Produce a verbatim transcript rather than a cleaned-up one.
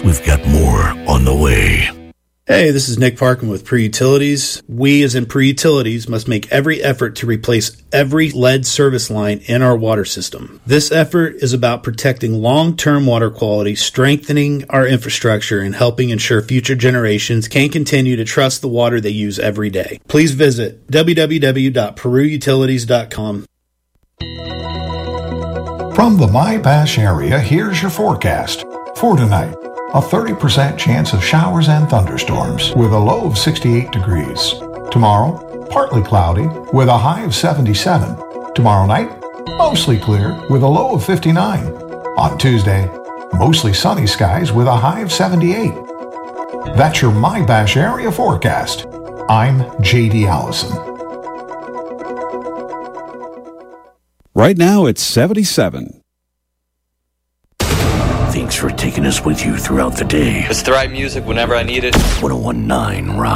We've got more on the way. Hey, this is Nick Parkin with Pre-Utilities. We, as in Pre-Utilities, must make every effort to replace every lead service line in our water system. This effort is about protecting long-term water quality, strengthening our infrastructure, and helping ensure future generations can continue to trust the water they use every day. Please visit w w w dot peru utilities dot com. From the My-Bash area, here's your forecast. For tonight, a thirty percent chance of showers and thunderstorms with a low of sixty-eight degrees. Tomorrow, partly cloudy with a high of seventy-seven. Tomorrow night, mostly clear with a low of fifty-nine. On Tuesday, mostly sunny skies with a high of seventy-eight. That's your My-Bash area forecast. I'm J D Allison. Right now, it's seventy-seven. Thanks for taking us with you throughout the day. It's the right music whenever I need it. one oh one point nine Rock.